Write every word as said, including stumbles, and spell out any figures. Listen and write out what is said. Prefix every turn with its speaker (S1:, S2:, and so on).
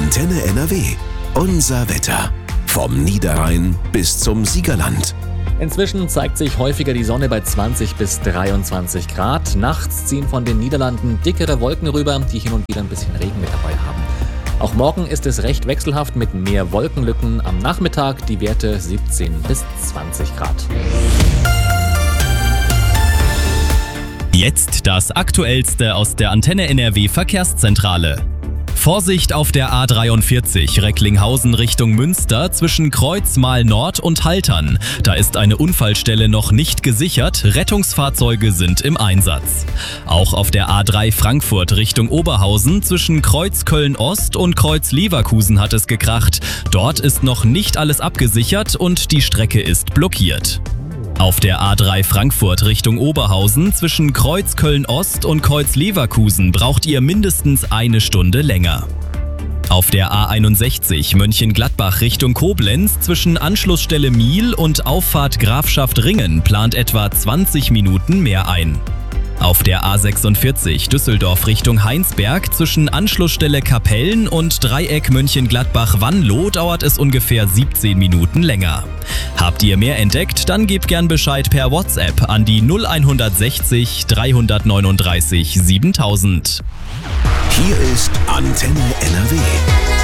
S1: Antenne N R W. Unser Wetter. Vom Niederrhein bis zum Siegerland.
S2: Inzwischen zeigt sich häufiger die Sonne bei zwanzig bis dreiundzwanzig Grad. Nachts ziehen von den Niederlanden dickere Wolken rüber, die hin und wieder ein bisschen Regen mit dabei haben. Auch morgen ist es recht wechselhaft mit mehr Wolkenlücken. Am Nachmittag die Werte siebzehn bis zwanzig Grad.
S3: Jetzt das Aktuellste aus der Antenne N R W Verkehrszentrale. Vorsicht auf der A dreiundvierzig Recklinghausen Richtung Münster zwischen Kreuzmal-Nord und Haltern. Da ist eine Unfallstelle noch nicht gesichert, Rettungsfahrzeuge sind im Einsatz. Auch auf der A drei Frankfurt Richtung Oberhausen zwischen Kreuz Köln-Ost und Kreuz Leverkusen hat es gekracht. Dort ist noch nicht alles abgesichert und die Strecke ist blockiert. Auf der A drei Frankfurt Richtung Oberhausen zwischen Kreuz Köln-Ost und Kreuz Leverkusen braucht ihr mindestens eine Stunde länger. Auf der A einundsechzig Mönchengladbach Richtung Koblenz zwischen Anschlussstelle Miel und Auffahrt Grafschaft Ringen plant etwa zwanzig Minuten mehr ein. Auf der A sechsundvierzig Düsseldorf Richtung Heinsberg zwischen Anschlussstelle Kapellen und Dreieck Mönchengladbach-Wanlo dauert es ungefähr siebzehn Minuten länger. Habt ihr mehr entdeckt, dann gebt gern Bescheid per WhatsApp an die null hundertsechzig dreihundertneununddreißig siebentausend.
S1: Hier ist Antenne N R W.